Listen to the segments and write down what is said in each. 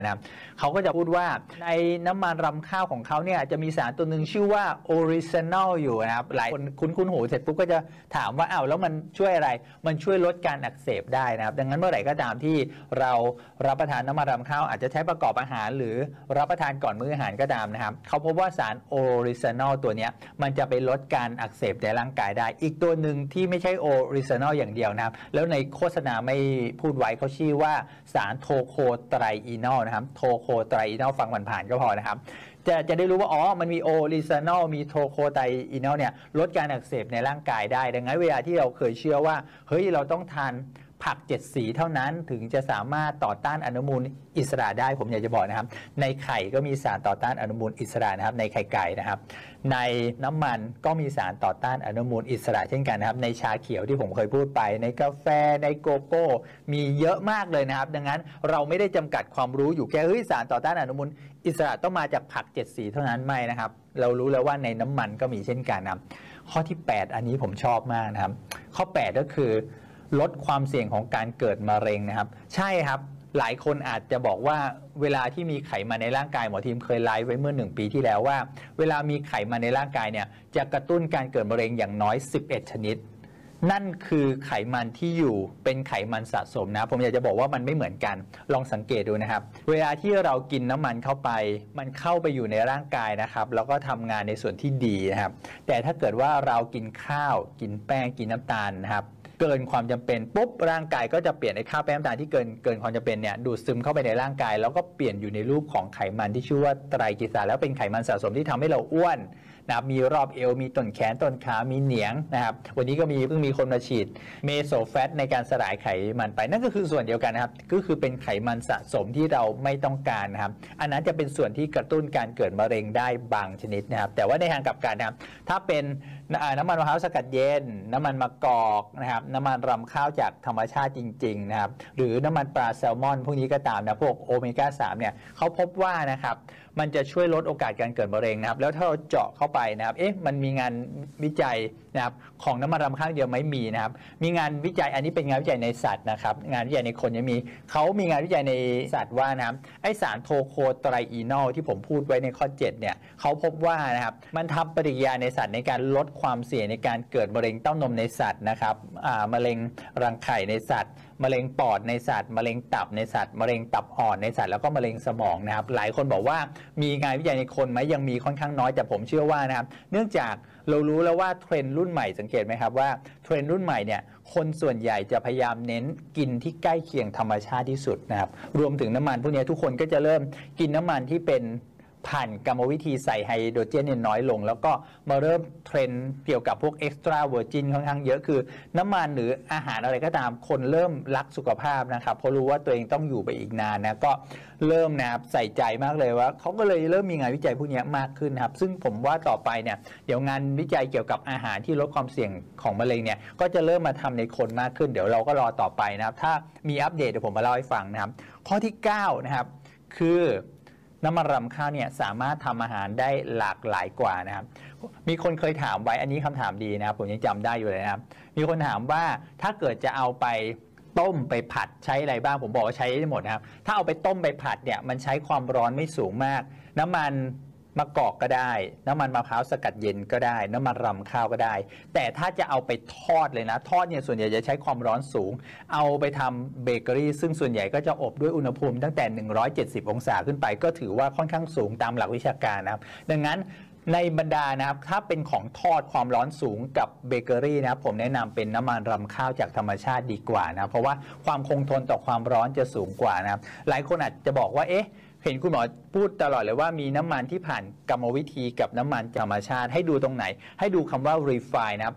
นะครับเขาก็จะพูดว่าในน้ำมันรำข้าวของเขาเนี่ยจะมีสารตัวหนึ่งชื่อว่าออริจินอลอยู่นะครับหลายคนคุ้นหูเสร็จปุ๊บก็จะถามว่าอ้าวแล้วมันช่วยอะไรมันช่วยลดการอักเสบได้นะครับดังนั้นเมื่อไหร่ก็ตามที่เรารับประทานน้ำมันรำข้าวอาจจะใช้ประกอบอาหารหรือรับประทานก่อนมื้ออาหารก็ตามนะครับเขาพบว่าสารออริจินอลตัวนี้มันจะไปลดการอักเสบในร่างกายได้อีกตัวหนึ่งที่ไม่ใช่ออริจินอลอย่างเดียวนะครับแล้วในโฆษณาไม่พูดไว้เขาชื่อว่าสารโทโคไตรอีนอลนะครับโทโคไตรอีนอลฟังผ่านๆก็พอนะครับจะได้รู้ว่าอ๋อมันมีออริจินอลมีโทโคไตรอีนอลเนี่ยลดการอักเสบในร่างกายได้ดังนั้นเวลาที่เราเคยเชื่อว่าเฮ้ยเราต้องทานผัก7สีเท่านั้นถึงจะสามารถต่อต้านอนุมูลอิสระได้ผมอยากจะบอกนะครับในไข่ก็มีสารต่อต้านอนุมูลอิสระนะครับในไข่ไก่นะครับในน้ำมันก็มีสารต่อต้านอนุมูลอิสระเช่นกันนะครับในชาเขียวที่ผมเคยพูดไปในกาแฟในโกโก้มีเยอะมากเลยนะครับดังนั้นเราไม่ได้จำกัดความรู้อยู่แค่เฮ้ยสารต่อต้านอนุมูลอิสระต้องมาจากผัก7สีเท่านั้นไม่นะครับเรารู้แล้วว่าในน้ำมันก็มีเช่นกันนะครับข้อที่8อันนี้ผมชอบมากนะครับข้อ8ก็คือลดความเสี่ยงของการเกิดมะเร็งนะครับใช่ครับหลายคนอาจจะบอกว่าเวลาที่มีไขมันในร่างกายหมอทีมเคยไลฟ์ไว้เมื่อ1 ปีที่แล้วว่าเวลามีไขมันในร่างกายเนี่ยจะกระตุ้นการเกิดมะเร็งอย่างน้อย11ชนิดนั่นคือไขมันที่อยู่เป็นไขมันสะสมนะผมอยากจะบอกว่ามันไม่เหมือนกันลองสังเกตดูนะครับเวลาที่เรากินน้ำมันเข้าไปมันเข้าไปอยู่ในร่างกายนะครับแล้วก็ทำงานในส่วนที่ดีนะครับแต่ถ้าเกิดว่าเรากินข้าวกินแป้งกินน้ำตาลนะครับเกินความจำเป็นปุ๊บร่างกายก็จะเปลี่ยนไอ้ข้าวแป้งน้ำตาลที่เกินความจำเป็นเนี่ยดูดซึมเข้าไปในร่างกายแล้วก็เปลี่ยนอยู่ในรูปของไขมันที่ชื่อว่าไตรกลีเซอไรด์แล้วเป็นไขมันสะสมที่ทำให้เราอ้วนนะครับมีรอบเอวมีต้นแขนต้นขามีเหนียงนะครับวันนี้ก็เพิ่งมีคนมาฉีดเมโซแฟตในการสลายไขมันไปนั่นก็คือส่วนเดียวกันนะครับก็คือเป็นไขมันสะสมที่เราไม่ต้องการนะครับอันนั้นจะเป็นส่วนที่กระตุ้นการเกิดมะเร็งได้บางชนิดนะครับแต่ว่าในทางกลับกันนะครับถ้าเป็นน้ำมันมะพร้าวสกัดเย็นน้ำมันมะกอกนะครับน้ำมันรำข้าวจากธรรมชาติจริงๆนะครับหรือน้ำมันปลาแซลมอนพวกนี้ก็ตามนะพวกโอเมก้า3เนี่ยเขาพบว่านะครับมันจะช่วยลดโอกาสการเกิดมะเร็งนะครับแล้วถ้าเราเจาะเข้าไปนะครับมันมีงานวิจัยนะครับของน้ำมันรำข้าวเดียวไม่มีนะครับมีงานวิจัยอันนี้เป็นงานวิจัยในสัตว์นะครับงานวิจัยในคนยังมีเขามีงานวิจัยในสัตว์ว่านะครับไอสารโทโคไตรอีนอลที่ผมพูดไว้ในข้อ7เนี่ยเขาพบว่านะครับมันทำปฏิกิริยาในสัตว์ในการลดความเสี่ยงในการเกิดมะเร็งเต้านมในสัตว์นะครับมะเร็งรังไข่ในสัตว์มะเร็งปอดในสัตว์มะเร็งตับในสัตว์มะเร็งตับอ่อนในสัตว์แล้วก็มะเร็งสมองนะครับหลายคนบอกว่ามีงานวิจัยในคนไหมยังมีค่อนข้างน้อยแต่ผมเชื่อว่านะครับเนื่องจากเรารู้แล้วว่าเทรนด์รุ่นใหม่สังเกตไหมครับว่าเทรนด์รุ่นใหม่เนี่ยคนส่วนใหญ่จะพยายามเน้นกินที่ใกล้เคียงธรรมชาติที่สุดนะครับรวมถึงน้ำมันพวกนี้ทุกคนก็จะเริ่มกินน้ำมันที่เป็นผ่านกรรมวิธีใส่ไฮโดรเจนเนี่ยน้อยลงแล้วก็มาเริ่มเทรนด์เกี่ยวกับพวกเอ็กซ์ตร้าเวอร์จินค่อนข้างเยอะคือน้ำมันหรืออาหารอะไรก็ตามคนเริ่มรักสุขภาพนะครับเพราะรู้ว่าตัวเองต้องอยู่ไปอีกนานนะก็เริ่มนะครับใส่ใจมากเลยว่าเขาก็เลยเริ่มมีงานวิจัยพวกนี้มากขึ้นครับซึ่งผมว่าต่อไปเนี่ยเดี๋ยวงานวิจัยเกี่ยวกับอาหารที่ลดความเสี่ยงของมะเร็งเนี่ยก็จะเริ่มมาทำในคนมากขึ้นเดี๋ยวเราก็รอต่อไปนะครับถ้ามีอัปเดตเดี๋ยวผมมาเล่าให้ฟังนะครับข้อที่9นะครับคือน้ำมันรำข้าวเนี่ยสามารถทำอาหารได้หลากหลายกว่านะครับมีคนเคยถามไว้อันนี้คำถามดีนะครับผมยังจำได้อยู่เลยนะครับมีคนถามว่าถ้าเกิดจะเอาไปต้มไปผัดใช้อะไรบ้างผมบอกว่าใช้ได้หมดนะครับถ้าเอาไปต้มไปผัดเนี่ยมันใช้ความร้อนไม่สูงมากน้ำมันมะกอกก็ได้น้ำมันมะพร้าวสกัดเย็นก็ได้น้ำมันรำข้าวก็ได้แต่ถ้าจะเอาไปทอดเลยนะทอดเนี่ยส่วนใหญ่จะใช้ความร้อนสูงเอาไปทำเบเกอรี่ซึ่งส่วนใหญ่ก็จะอบด้วยอุณหภูมิตั้งแต่170องศาขึ้นไปก็ถือว่าค่อนข้างสูงตามหลักวิชาการนะครับดังนั้นในบรรดานะครับถ้าเป็นของทอดความร้อนสูงกับเบเกอรี่นะครับผมแนะนำเป็นน้ำมันรำข้าวจากธรรมชาติดีกว่านะเพราะว่าความคงทนต่อความร้อนจะสูงกว่านะครับหลายคนอาจจะบอกว่าเห็นคุณหมอพูดตลอดเลยว่ามีน้ำมันที่ผ่านกรรมวิธีกับน้ำมันธรรมชาติให้ดูตรงไหนให้ดูคำว่า refine นะครับ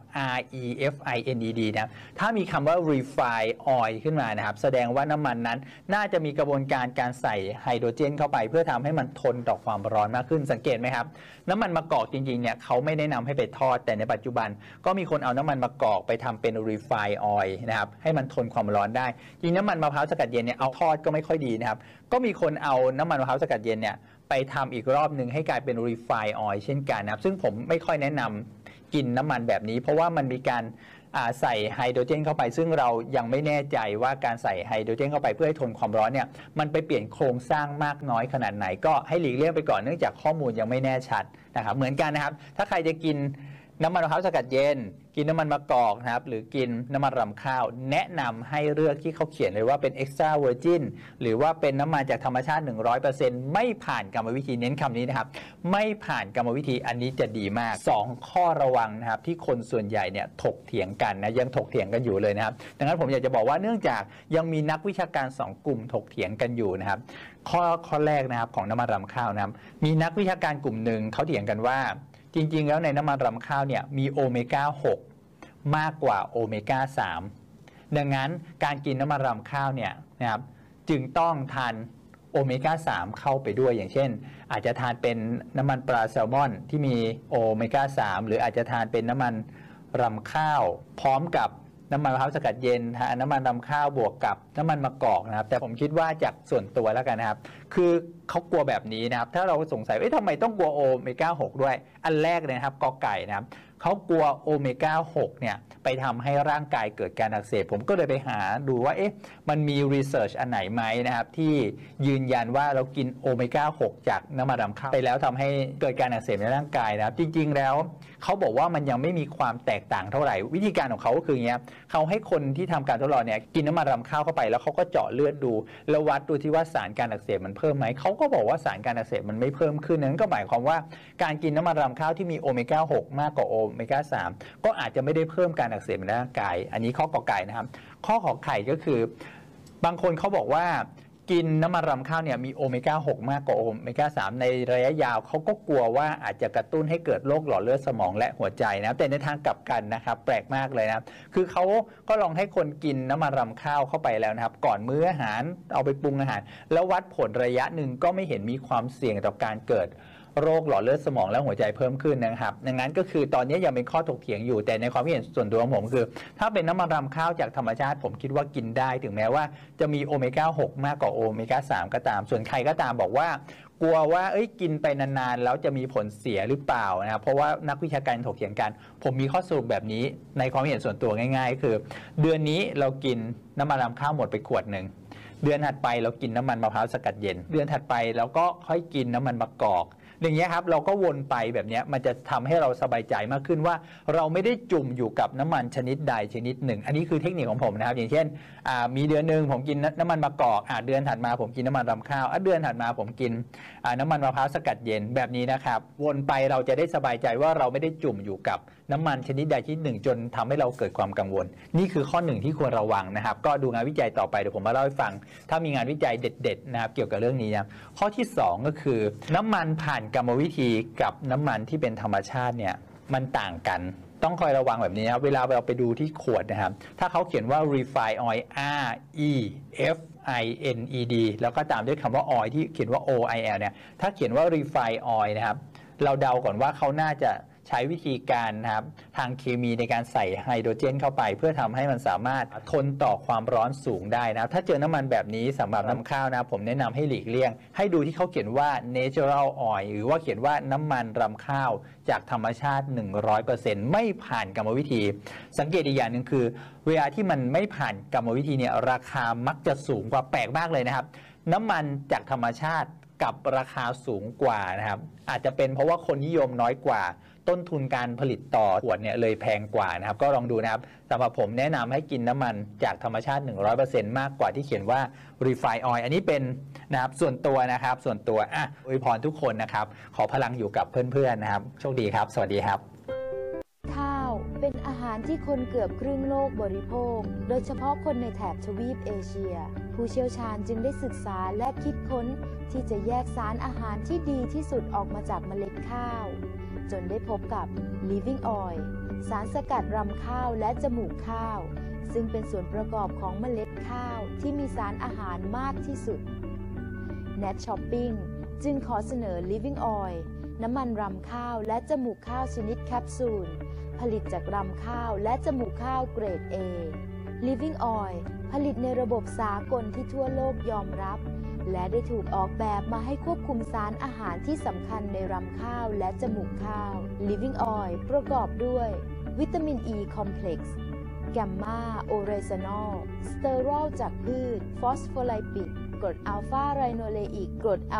REFINED นะครับถ้ามีคำว่า refine oil ขึ้นมานะครับแสดงว่าน้ำมันนั้นน่าจะมีกระบวนการใส่ไฮโดรเจนเข้าไปเพื่อทำให้มันทนต่อความร้อนมากขึ้นสังเกตไหมครับน้ำมันมะกอกจริงๆเนี่ยเขาไม่แนะนำให้ไปทอดแต่ในปัจจุบันก็มีคนเอาน้ำมันมะกอกไปทำเป็น refine oil นะครับให้มันทนความร้อนได้จริงน้ำมันมะพร้าวสกัดเย็นเนี่ยเอาทอดก็ไม่ค่อยดีนะครับก็มีคนเอาน้ำมันมะพร้าวสกัดเย็นเนี่ยไปทำอีกรอบหนึ่งให้กลายเป็น refine oil เช่นกันนะครับซึ่งผมไม่ค่อยแนะนำกินน้ำมันแบบนี้เพราะว่ามันมีการใส่ไฮโดรเจนเข้าไปซึ่งเรายังไม่แน่ใจว่าการใส่ไฮโดรเจนเข้าไปเพื่อให้ทนความร้อนเนี่ยมันไปเปลี่ยนโครงสร้างมากน้อยขนาดไหนก็ให้หลีกเลี่ยงไปก่อนเนื่องจากข้อมูลยังไม่แน่ชัดนะครับเหมือนกันนะครับถ้าใครจะกินน้ำมันมะพร้าวสกัดเย็นกินน้ำมันมะกอกนะครับหรือกินน้ำมันรำข้าวแนะนำให้เลือกที่เขาเขียนเลยว่าเป็น extra virgin หรือว่าเป็นน้ำมันจากธรรมชาติ 100% ไม่ผ่านกรรมวิธีเน้นคำนี้นะครับไม่ผ่านกรรมวิธีอันนี้จะดีมาก2ข้อระวังนะครับที่คนส่วนใหญ่เนี่ยถกเถียงกันนะยังถกเถียงกันอยู่เลยนะครับดังนั้นผมอยากจะบอกว่าเนื่องจากยังมีนักวิชาการ2กลุ่มถกเถียงกันอยู่นะครับข้อแรกนะครับของน้ำมันรำข้าวนะครับมีนักวิชาการกลุ่มหนึ่งเขาเถียงกันว่าจริงๆแล้วในน้ำมันรำข้าวเนี่ยมีโอเมก้า 6 มากกว่าโอเมก้า 3 ดังนั้นการกินน้ำมันรำข้าวเนี่ยนะครับจึงต้องทานโอเมก้า 3 เข้าไปด้วยอย่างเช่นอาจจะทานเป็นน้ำมันปลาแซลมอนที่มีโอเมก้า 3 หรืออาจจะทานเป็นน้ำมันรำข้าวพร้อมกับน้ำมันมะพร้าวสกัดเย็นน้ำมันรำข้าวบวกกับน้ำมันมะกอกนะครับแต่ผมคิดว่าจากส่วนตัวแล้วกันนะครับคือเขากลัวแบบนี้นะครับถ้าเราสงสัยทำไมต้องกลัวโอเมก้า 6 ด้วยอันแรกเลยนะครับกอไก่นะครับเขากลัวโอเมก้า 6 เนี่ยไปทำให้ร่างกายเกิดการอักเสบผมก็เลยไปหาดูว่ามันมีรีเสิร์ชอันไหนไหมนะครับที่ยืนยันว่าเรากินโอเมก้า 6 จากน้ำมันรำข้าวไปแล้วทำให้เกิดการอักเสบในร่างกายนะครับจริงๆแล้วเขาบอกว่ามันยังไม่มีความแตกต่างเท่าไหร่วิธีการของเขาก็คืออย่างเงี้ยเขาให้คนที่ทำการทดลองเนี่ยกินน้ำมันรำข้าวเข้าไปแล้วเขาก็เจาะเลือดดูแล้ววัดดูที่ว่าสารการอักเสบมันเพิ่มไหมเขาก็บอกว่าสารการอักเสบมันไม่เพิ่มขึ้นนั้นก็หมายความว่าการกินน้ำมันรำข้าวที่มีโอเมก้า 6 มากกว่าโอเมก้า 3 ก็อาจจะไม่ได้เพิ่มการอักเสบในร่างกายอันนี้ข้อกอไก่นะครับข้อขอไข่ก็คือบางคนเขาบอกว่ากินน้ำมันรำข้าวเนี่ยมีโอเมก้า 6 มากกว่าโอเมก้า 3 ในระยะยาวเขาก็กลัวว่าอาจจะกระตุ้นให้เกิดโรคหลอดเลือดสมองและหัวใจนะแต่ในทางกลับกันนะครับแปลกมากเลยนะคือเขาก็ลองให้คนกินน้ำมันรำข้าวเข้าไปแล้วนะครับก่อนมื้ออาหารเอาไปปรุงอาหารแล้ววัดผลระยะหนึ่งก็ไม่เห็นมีความเสี่ยงต่อการเกิดโรคหลอดเลือดสมองและหัวใจเพิ่มขึ้นนะครับดังนั้นก็คือตอนนี้ยังเป็นข้อถกเถียงอยู่แต่ในความเห็นส่วนตัวของผมคือถ้าเป็นน้ำมันรำข้าวจากธรรมชาติผมคิดว่ากินได้ถึงแม้ว่าจะมีโอเมก้า 6 มากกว่าโอเมก้า 3 ก็ตามส่วนใครก็ตามบอกว่ากลัวว่ากินไปนานๆแล้วจะมีผลเสียหรือเปล่านะครับเพราะว่านักวิชาการถกเถียงกันผมมีข้อสรุปแบบนี้ในความเห็นส่วนตัวง่ายๆคือเดือนนี้เรากินน้ำมันรำข้าวหมดไปขวดหนึ่งเดือนถัดไปเรากินน้ำมันมะพร้าวสกัดเย็นเดือนถัดไปเราก็ค่อยกินน้ำมันมะกอกอย่างเงี้ยครับเราก็วนไปแบบนี้มันจะทำให้เราสบายใจมากขึ้นว่าเราไม่ได้จุ่มอยู่กับน้ำมันชนิดใดชนิดหนึ่งอันนี้คือเทคนิคของผมนะครับอย่างเช่นมีเดือนหนึ่งผมกินน้ำมันมะกอกเดือนถัดมาผมกินน้ำมันรำข้าวเดือนถัดมาผมกินน้ำมันมะพร้าวสกัดเย็นแบบนี้นะครับวนไปเราจะได้สบายใจว่าเราไม่ได้จุ่มอยู่กับน้ำมันชนิดใดชนิดหนึ่งจนทำให้เราเกิดความกังวลนี่คือข้อหนึ่งที่ควรระวังนะครับก็ดูงานวิจัยต่อไปเดี๋ยวผมมาเล่าให้ฟังถ้ามีงานวิจัยเด็ดๆนะครับเกี่ยวกับเรื่องนี้นะข้อที่2ก็คือน้ำมันผ่านกรรมวิธีกับน้ำมันที่เป็นธรรมชาติเนี่ยมันต่างกันต้องคอยระวังแบบนี้นะเวลาเราไปดูที่ขวดนะครับถ้าเขาเขียนว่า refined oil R E F I N E D แล้วก็ตามด้วยคำว่า oil ที่เขียนว่า O I L เนี่ยถ้าเขียนว่า refined oil นะครับเราเดาก่อนว่าเขาน่าจะใช้วิธีการนะครับทางเคมีในการใส่ไฮโดรเจนเข้าไปเพื่อทำให้มันสามารถทนต่อความร้อนสูงได้นะถ้าเจอน้ำมันแบบนี้สำหรับน้ำข้าวนะผมแนะนำให้หลีกเลี่ยงให้ดูที่เขาเขียนว่า natural oil หรือว่าเขียนว่าน้ำมันรำข้าวจากธรรมชาติ 100% ไม่ผ่านกรรมวิธีสังเกตอีกอย่างหนึ่งคือเวลาที่มันไม่ผ่านกรรมวิธีเนี่ยราคามักจะสูงกว่าแปลกมากเลยนะครับน้ำมันจากธรรมชาติกับราคาสูงกว่านะครับอาจจะเป็นเพราะว่าคนนิยมน้อยกว่าต้นทุนการผลิตต่อขวดเนี่ยเลยแพงกว่านะครับก็ลองดูนะครับสำหรับผมแนะนำให้กินน้ำมันจากธรรมชาติ 100% มากกว่าที่เขียนว่า refined oil อันนี้เป็นนะครับส่วนตัวนะครับส่วนตัวอวยพรทุกคนนะครับขอพลังอยู่กับเพื่อนๆนะครับโชคดีครับสวัสดีครับข้าวเป็นอาหารที่คนเกือบครึ่งโลกบริโภคโดยเฉพาะคนในแถบทวีปเอเชียผู้เชี่ยวชาญจึงได้ศึกษาและคิดค้นที่จะแยกสารอาหารที่ดีที่สุดออกมาจากเมล็ดข้าวจนได้พบกับ Living Oil สารสกัดรำข้าวและจมูกข้าวซึ่งเป็นส่วนประกอบของเมล็ดข้าวที่มีสารอาหารมากที่สุด Net Shopping จึงขอเสนอ Living Oil น้ำมันรำข้าวและจมูกข้าวชนิดแคปซูลผลิตจากรำข้าวและจมูกข้าวเกรด A Living Oil ผลิตในระบบสากลที่ทั่วโลกยอมรับและได้ถูกออกแบบมาให้ควบคุมสารอาหารที่สำคัญในรำข้าวและจมูกข้าว Living Oil ประกอบด้วยวิตามิน E Complex แกมมาโอเรซานอล สเตอรอลจากพืช ฟอสโฟไลปิด กรดอัลฟาไรโนเลอิก กรดอั